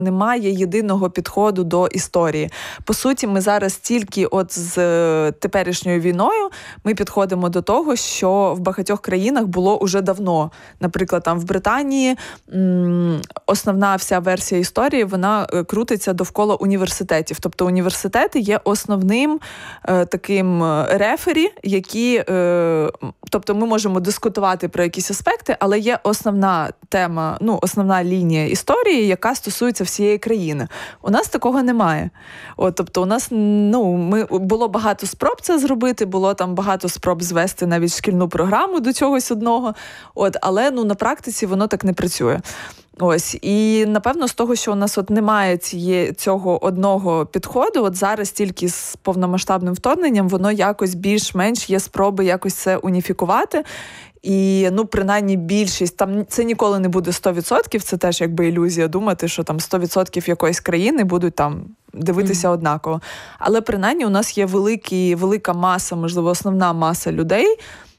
Немає єдиного підходу до історії. По суті, ми зараз тільки от з теперішньою війною ми підходимо до того, що в багатьох країнах було уже давно. Наприклад, там в Британії основна вся версія історії, вона крутиться довкола університетів. Тобто університети є основним таким рефері, які... Тобто ми можемо дискутувати про якісь аспекти, але є основна тема, основна лінія історії, яка стосується всієї країни. У нас такого немає. Тобто у нас, було багато спроб це зробити, було там багато спроб звести навіть шкільну програму до чогось одного, але на практиці воно так не працює. І, напевно, з того, що у нас немає цього одного підходу, зараз тільки з повномасштабним вторгненням, воно якось більш-менш є спроби якось це уніфікувати. І, принаймні, більшість, там це ніколи не буде 100%, це теж якби ілюзія думати, що там 100% якоїсь країни будуть там дивитися однаково. Але, принаймні, у нас є велика маса, можливо, основна маса людей,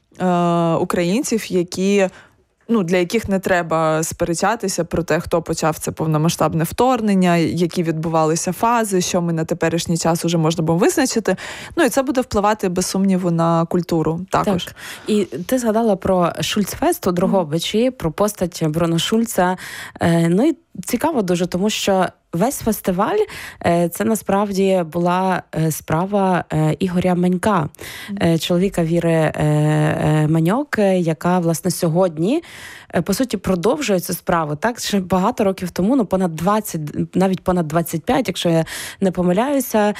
українців, які... для яких не треба сперечатися про те, хто почав це повномасштабне вторгнення, які відбувалися фази, що ми на теперішній час вже можна було визначити. І це буде впливати, без сумніву, на культуру також. Так. І ти згадала про Шульцфест у Дрогобичі, про постать Бруно Шульца. І цікаво дуже, тому що весь фестиваль це насправді була справа Ігоря Манька, чоловіка Віри Маньок, яка, власне, сьогодні, по суті, продовжує цю справу. Так, ще багато років тому, понад 20, навіть понад 25, якщо я не помиляюся,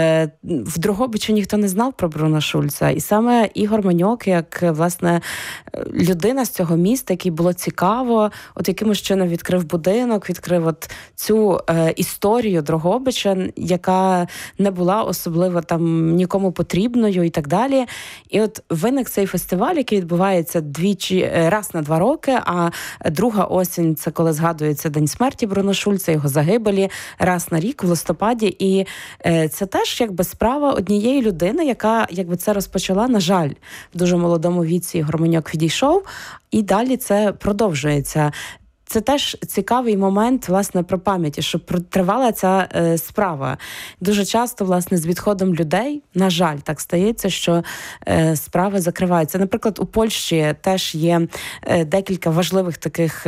в Дрогобичі ніхто не знав про Бруно Шульца. І саме Ігор Маньок, як, власне, людина з цього міста, який було цікаво, якимось чином відкрив будинок, відкрив цю історію Дрогобича, яка не була особливо там нікому потрібною і так далі. І виник цей фестиваль, який відбувається раз на 2 роки, а друга осінь – це коли згадується День смерті Бруно Шульца, його загибелі, раз на рік в листопаді. І це теж якби справа однієї людини, яка якби це розпочала, на жаль, в дуже молодому віці. Ігор Маньок відійшов, і далі це продовжується. Це теж цікавий момент, власне, про пам'яті, що тривала ця справа. Дуже часто, власне, з відходом людей, на жаль, так стається, що справи закриваються. Наприклад, у Польщі теж є декілька важливих таких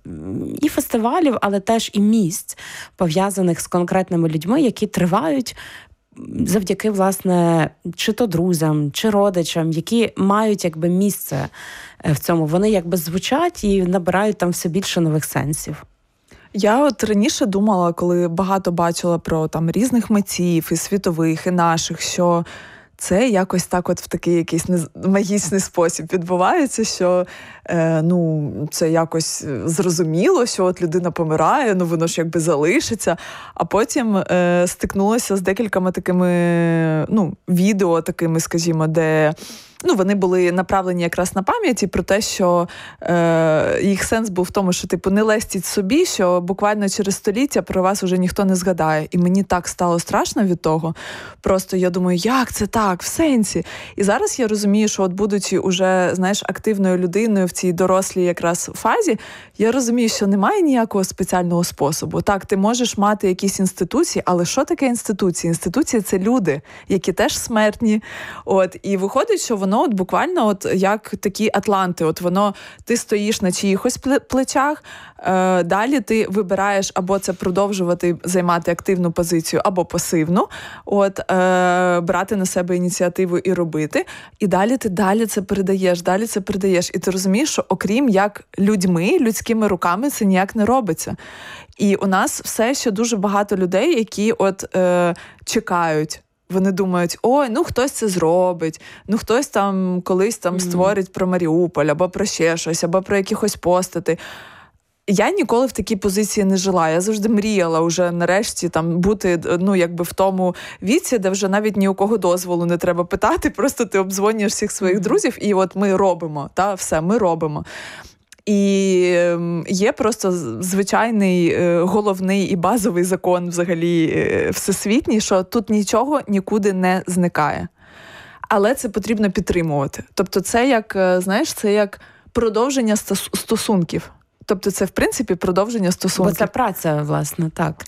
і фестивалів, але теж і місць, пов'язаних з конкретними людьми, які тривають завдяки, власне, чи то друзям, чи родичам, які мають якби місце в цьому. Вони якби звучать і набирають там все більше нових сенсів. Я раніше думала, коли багато бачила про там різних митців, і світових, і наших, що це якось так в такий якийсь магічний спосіб відбувається, що це якось зрозуміло, що людина помирає, воно ж якби залишиться. А потім стикнулася з декількома такими відео такими, скажімо, де вони були направлені якраз на пам'яті про те, що їх сенс був в тому, що не лестіть собі, що буквально через століття про вас уже ніхто не згадає. І мені так стало страшно від того. Просто я думаю, як це так, в сенсі? І зараз я розумію, що будучи уже, активною людиною в цій дорослій якраз фазі, я розумію, що немає ніякого спеціального способу. Так, ти можеш мати якісь інституції, але що таке інституції? Інституції – це люди, які теж смертні. І виходить, що воно буквально як такі атланти. Ти стоїш на чиїхось плечах, далі ти вибираєш або це продовжувати займати активну позицію, або пасивну, брати на себе ініціативу і робити. І далі ти це передаєш. І ти розумієш, що окрім як людськими руками це ніяк не робиться. І у нас все ще дуже багато людей, які чекають. Вони думають, хтось це зробить, хтось там колись створить про Маріуполь, або про ще щось, або про якихось постати. Я ніколи в такій позиції не жила. Я завжди мріяла вже нарешті бути в тому віці, де вже навіть ні у кого дозволу не треба питати, просто ти обдзвонюєш всіх своїх друзів, і ми робимо, все, ми робимо. І є просто звичайний головний і базовий закон взагалі всесвітній, що тут нічого нікуди не зникає. Але це потрібно підтримувати. Тобто це як продовження стосунків. Тобто це, в принципі, продовження стосунків. Бо це праця, власне, так.